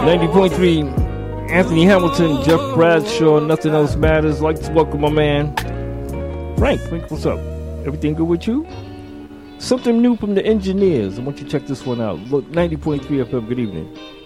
90.3, Anthony Hamilton, Jeff Bradshaw, Nothing Else Matters. Like to welcome my man, Frank. Frank, what's up? Everything good with you? Something new from the Engineers. I want you to check this one out. Look, 90.3 FM, good evening.